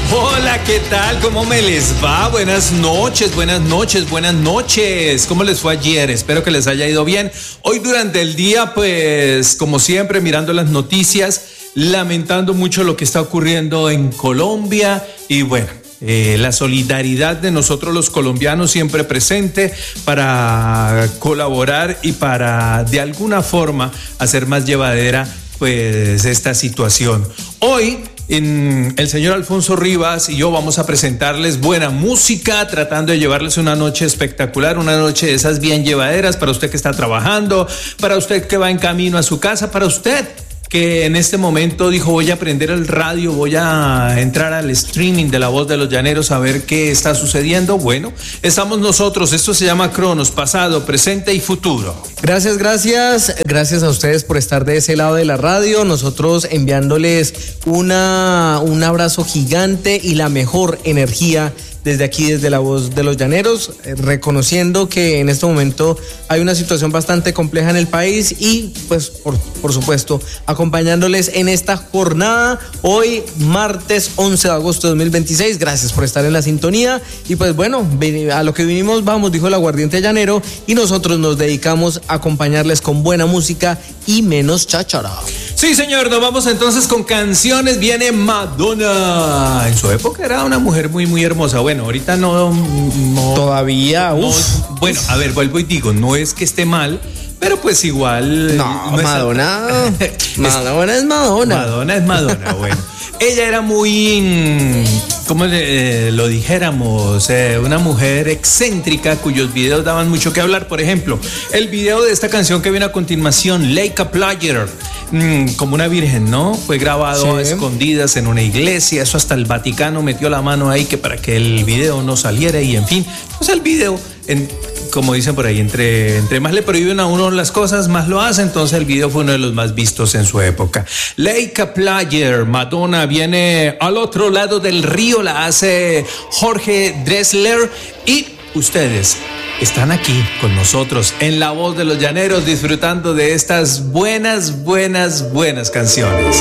Hola, ¿qué tal? ¿Cómo me les va? Buenas noches, buenas noches, buenas noches. ¿Cómo les fue ayer? Espero que les haya ido bien. Hoy durante el día, pues, como siempre, mirando las noticias, lamentando mucho lo que está ocurriendo en Colombia y bueno, la solidaridad de nosotros los colombianos siempre presente para colaborar y para de alguna forma hacer más llevadera pues esta situación. Hoy el señor Alfonso Rivas y yo vamos a presentarles buena música, tratando de llevarles una noche espectacular, una noche de esas bien llevaderas para usted que está trabajando, para usted que va en camino a su casa, para usted que en este momento dijo voy a prender el radio, voy a entrar al streaming de La Voz de los Llaneros a ver qué está sucediendo. Bueno, estamos nosotros, esto se llama Cronos, pasado, presente y futuro. Gracias a ustedes por estar de ese lado de la radio, nosotros enviándoles un abrazo gigante y la mejor energía desde aquí, desde La Voz de los Llaneros, reconociendo que en este momento hay una situación bastante compleja en el país y pues por supuesto acompañándoles en esta jornada hoy martes 11 de agosto de 2026. Gracias por estar en la sintonía y pues bueno, a lo que vinimos vamos, dijo el aguardiente llanero, y nosotros nos dedicamos a acompañarles con buena música y menos cháchara. Sí, señor, nos vamos entonces con canciones. Viene Madonna. En su época era una mujer muy, muy hermosa. Bueno, ahorita no todavía. No, bueno, a ver, vuelvo y digo, no es que esté mal, pero pues igual. No Madonna. Madonna es Madonna. Madonna es Madonna, bueno. Ella era muy, ¿cómo lo dijéramos? Una mujer excéntrica cuyos videos daban mucho que hablar. Por ejemplo, el video de esta canción que viene a continuación, Like a Player, como una virgen, ¿no? Fue grabado a escondidas en una iglesia. Eso hasta el Vaticano metió la mano ahí que para que el video no saliera y en fin. Pues el video, como dicen por ahí, entre más le prohíben a uno las cosas, más lo hace. Entonces el video fue uno de los más vistos en su época. Like a Player, Madonna, viene Al Otro Lado del Río, la hace Jorge Drexler y ustedes están aquí con nosotros en La Voz de los Llaneros disfrutando de estas buenas canciones.